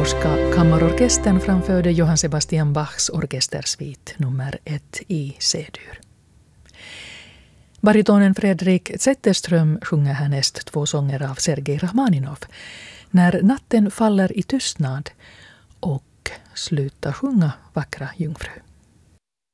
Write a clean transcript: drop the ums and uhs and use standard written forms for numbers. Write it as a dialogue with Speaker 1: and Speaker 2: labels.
Speaker 1: Norska kammarorkestern framförde Johann Sebastian Bachs orkestersvit nummer 1 i C-dur. Baritonen Fredrik Zetterström sjunger härnäst 2 sånger av Sergej Rachmaninov. När natten faller i tystnad och sluta sjunga, vackra jungfru.